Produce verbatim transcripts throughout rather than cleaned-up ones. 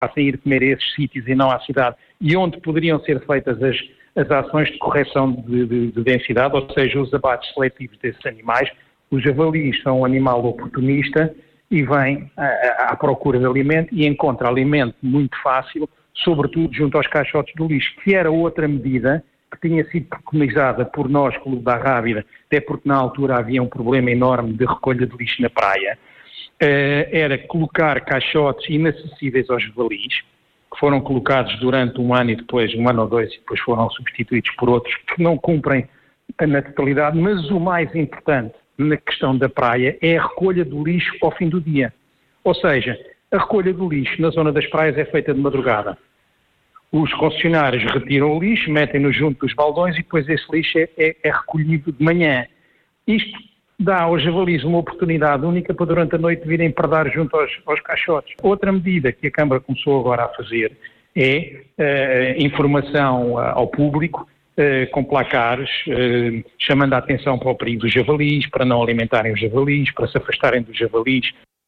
passem a ir comer a esses sítios e não à cidade, e onde poderiam ser feitas as, as ações de correção de, de, de densidade, ou seja, os abates seletivos desses animais. Os javalis são um animal oportunista e vem à, à procura de alimento e encontra alimento muito fácil, sobretudo junto aos caixotes do lixo, que era outra medida que tinha sido preconizada por nós, Clube da Rábida, até porque na altura havia um problema enorme de recolha de lixo na praia, uh, era colocar caixotes inacessíveis aos javalis, que foram colocados durante um ano e depois, um ano ou dois, e depois foram substituídos por outros que não cumprem na totalidade, mas o mais importante na questão da praia é a recolha do lixo ao fim do dia. Ou seja, a recolha do lixo na zona das praias é feita de madrugada. Os concessionários retiram o lixo, metem-no junto dos baldões e depois esse lixo é, é, é recolhido de manhã. Isto dá aos javalis uma oportunidade única para durante a noite virem pardar junto aos, aos caixotes. Outra medida que a Câmara começou agora a fazer é uh, informação uh, ao público, uh, com placares, uh, chamando a atenção para o perigo dos javalis, para não alimentarem os javalis, para se afastarem dos javalis.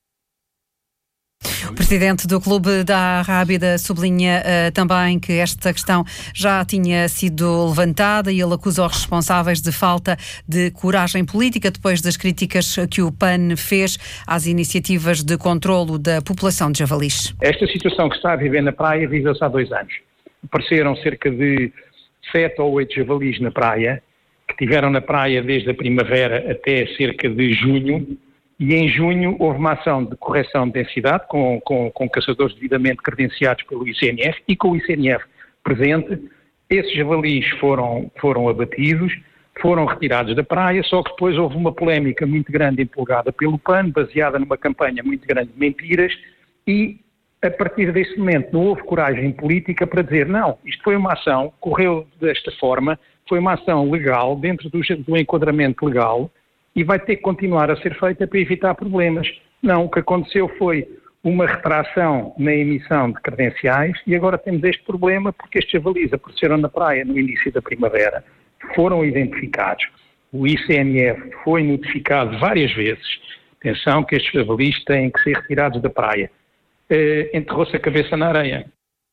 O presidente do Clube da Rábida sublinha uh, também que esta questão já tinha sido levantada e ele acusa os responsáveis de falta de coragem política depois das críticas que o P A N fez às iniciativas de controlo da população de javalis. Esta situação que está a viver na praia viveu-se há dois anos. Apareceram cerca de sete ou oito javalis na praia, que estiveram na praia desde a primavera até cerca de junho. E em junho houve uma ação de correção de densidade com, com, com caçadores devidamente credenciados pelo I C N F e com o I C N F presente. Esses javalis foram, foram abatidos, foram retirados da praia, só que depois houve uma polémica muito grande empolgada pelo P A N, baseada numa campanha muito grande de mentiras, e a partir desse momento não houve coragem política para dizer não, isto foi uma ação, correu desta forma, foi uma ação legal, dentro do, do enquadramento legal, e vai ter que continuar a ser feita para evitar problemas. Não, o que aconteceu foi uma retração na emissão de credenciais e agora temos este problema porque estes javalis apareceram na praia no início da primavera, foram identificados. O I C N F foi notificado várias vezes, atenção que estes javalis têm que ser retirados da praia. Uh, enterrou-se a cabeça na areia.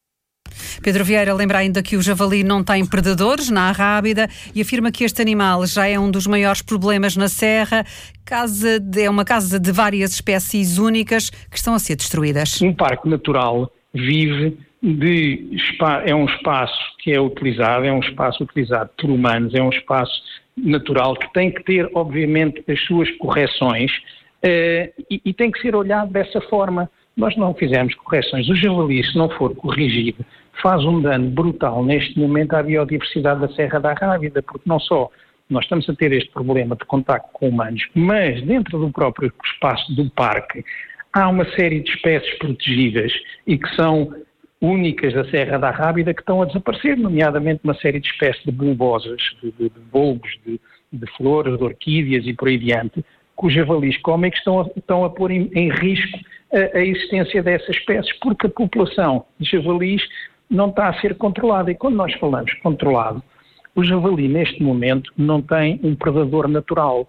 Pedro Vieira lembra ainda que o javali não tem predadores na Rábida e afirma que este animal já é um dos maiores problemas na Serra. Casa de, é uma casa de várias espécies únicas que estão a ser destruídas. Um parque natural vive de é um espaço que é utilizado, é um espaço utilizado por humanos, é um espaço natural que tem que ter, obviamente, as suas correções uh, e, e tem que ser olhado dessa forma. Nós não fizemos correções. O javali, se não for corrigido, faz um dano brutal neste momento à biodiversidade da Serra da Rábida, porque não só nós estamos a ter este problema de contacto com humanos, mas dentro do próprio espaço do parque há uma série de espécies protegidas e que são únicas da Serra da Rábida que estão a desaparecer, nomeadamente uma série de espécies de bulbosas, de, de, de bulbos, de, de flores, de orquídeas e por aí diante, que os javalis comem e que estão a, estão a pôr em, em risco a, a existência dessas espécies, porque a população de javalis não está a ser controlada. E quando nós falamos controlado, o javali neste momento não tem um predador natural.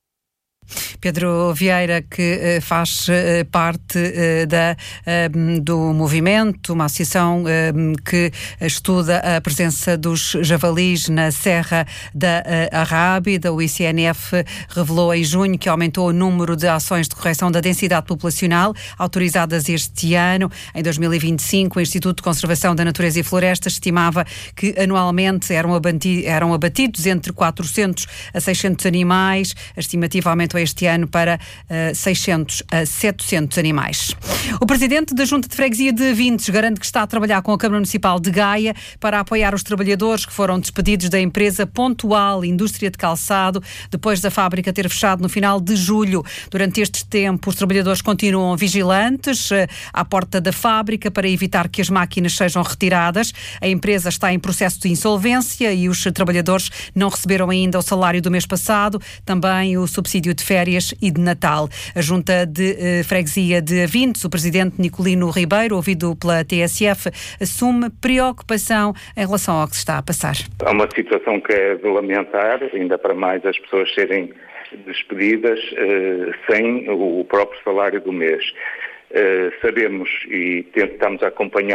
Pedro Vieira, que uh, faz uh, parte uh, da, uh, do movimento, uma associação uh, que estuda a presença dos javalis na Serra da uh, Rábida. O I C N F revelou em junho que aumentou o número de ações de correção da densidade populacional autorizadas este ano. Em dois mil e vinte e cinco, o Instituto de Conservação da Natureza e Florestas estimava que anualmente eram, abati- eram abatidos entre quatrocentos a seiscentos animais. A estimativa aumentou este ano para uh, seiscentos a setecentos animais. O presidente da Junta de Freguesia de Vintes garante que está a trabalhar com a Câmara Municipal de Gaia para apoiar os trabalhadores que foram despedidos da empresa Pontual Indústria de Calçado depois da fábrica ter fechado no final de julho. Durante este tempo, os trabalhadores continuam vigilantes uh, à porta da fábrica para evitar que as máquinas sejam retiradas. A empresa está em processo de insolvência e os trabalhadores não receberam ainda o salário do mês passado, também o subsídio de férias e de Natal. A Junta de eh, Freguesia de Vintes, o presidente Nicolino Ribeiro, ouvido pela T S F, assume preocupação em relação ao que se está a passar. Há uma situação que é de lamentar, ainda para mais as pessoas serem despedidas eh, sem o próprio salário do mês. Uh, sabemos e tentamos acompanhar